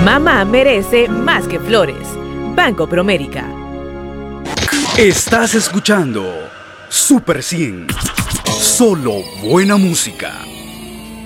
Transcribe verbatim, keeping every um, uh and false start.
Mamá merece más que flores. Banco Promérica. Estás escuchando Super cien. Solo buena música.